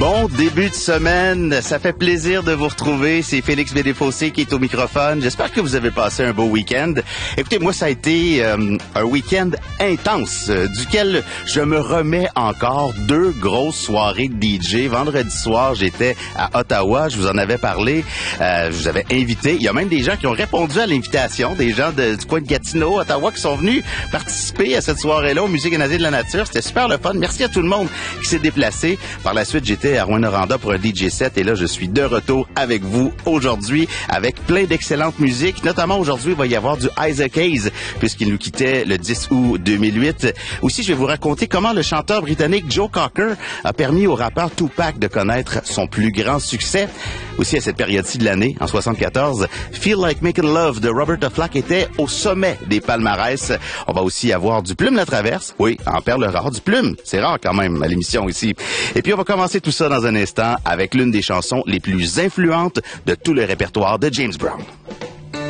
Bon début de semaine, ça fait plaisir de vous retrouver. C'est Félix Bédéfossé qui est au microphone. J'espère que vous avez passé un beau week-end. Écoutez, moi, ça a été un week-end intense, duquel je me remets encore. 2 grosses soirées de DJ. Vendredi soir, j'étais à Ottawa, je vous en avais parlé. Je vous avais invité. Il y a même des gens qui ont répondu à l'invitation, des gens du coin de Gatineau, Ottawa, qui sont venus participer à cette soirée-là au Musée canadien de la nature. C'était super le fun. Merci à tout le monde qui s'est déplacé. Par la suite, j'étais à Rouyn-Noranda pour un DJ set et là, je suis de retour avec vous aujourd'hui avec plein d'excellentes musiques. Notamment aujourd'hui, il va y avoir du Isaac Hayes puisqu'il nous quittait le 10 août 2008. Aussi, je vais vous raconter comment le chanteur britannique Joe Cocker a permis au rappeur Tupac de connaître son plus grand succès. Aussi, à cette période-ci de l'année, en 74, Feel Like Making Love de Roberta Flack était au sommet des palmarès. On va aussi avoir du Plume la Traverse. Oui, en perle rare, du Plume. C'est rare quand même à l'émission ici. Et puis, on va commencer tout ça dans un instant avec l'une des chansons les plus influentes de tout le répertoire de James Brown.